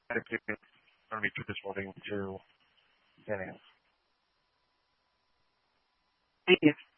dedicated going to be to this wedding to Dennis. Thank you.